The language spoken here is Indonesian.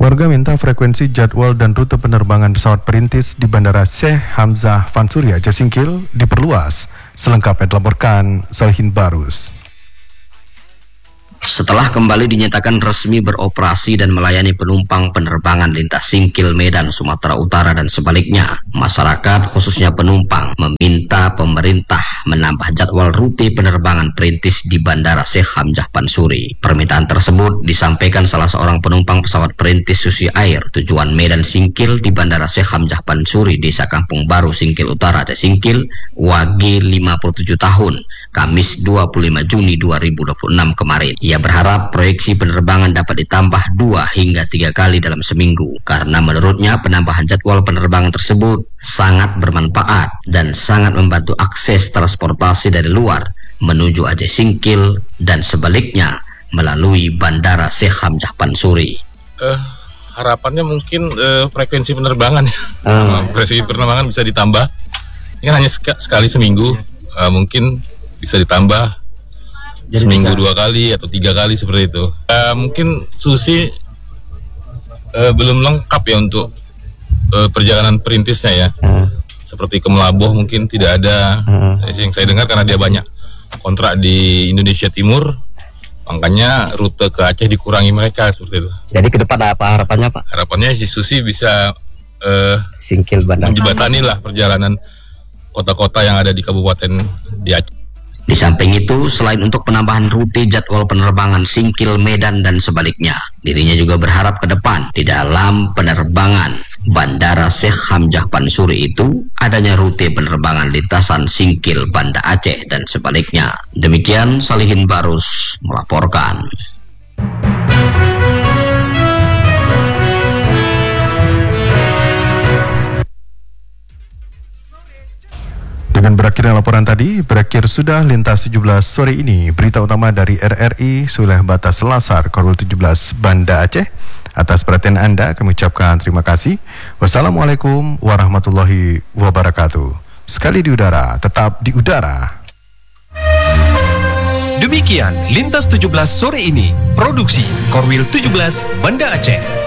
Warga minta frekuensi jadwal dan rute penerbangan pesawat perintis di Bandara Syekh Hamzah Fansuri Aceh Singkil diperluas. Selengkapnya dilaporkan Salihin Barus. Setelah kembali dinyatakan resmi beroperasi dan melayani penumpang penerbangan lintas Singkil, Medan, Sumatera Utara dan sebaliknya, masyarakat khususnya penumpang meminta pemerintah menambah jadwal rute penerbangan perintis di Bandara Syekh Hamzah Fansuri. Permintaan tersebut disampaikan salah seorang penumpang pesawat perintis Susi Air tujuan Medan Singkil di Bandara Syekh Hamzah Fansuri, Desa Kampung Baru, Singkil Utara, Aceh Singkil, Wage 57 tahun, Kamis 25 Juni 2026 kemarin. Ia berharap proyeksi penerbangan dapat ditambah 2 hingga 3 kali dalam seminggu, karena menurutnya penambahan jadwal penerbangan tersebut sangat bermanfaat dan sangat membantu akses transportasi dari luar menuju Aceh Singkil dan sebaliknya melalui Bandara Syekh Hamzah Fansuri. Harapannya mungkin frekuensi penerbangan ya. Frekuensi penerbangan bisa ditambah. Ini kan hanya sekali seminggu, mungkin bisa ditambah jadi seminggu 2 kali atau 3 kali seperti itu. Mungkin Susi belum lengkap ya untuk perjalanan perintisnya ya. Seperti ke Melabuh mungkin tidak ada. Yang saya dengar karena dia banyak kontrak di Indonesia Timur, makanya rute ke Aceh dikurangi mereka seperti itu. Jadi ke depan apa harapannya, Pak? Harapannya si Susi bisa Singkil Bandar menjembatani lah perjalanan kota-kota yang ada di kabupaten di Aceh. Di samping itu, selain untuk penambahan rute jadwal penerbangan Singkil, Medan, dan sebaliknya, dirinya juga berharap ke depan di dalam penerbangan Bandara Syekh Hamzah Fansuri itu adanya rute penerbangan lintasan Singkil, Banda Aceh, dan sebaliknya. Demikian Salihin Barus melaporkan. Dengan berakhirnya laporan tadi, berakhir sudah Lintas 17 sore ini. Berita utama dari RRI Suleh Batas Selasar, Korwil 17 Banda Aceh. Atas perhatian Anda, kami ucapkan terima kasih. Wassalamualaikum warahmatullahi wabarakatuh. Sekali di udara, tetap di udara. Demikian Lintas 17 sore ini. Produksi Korwil 17 Banda Aceh.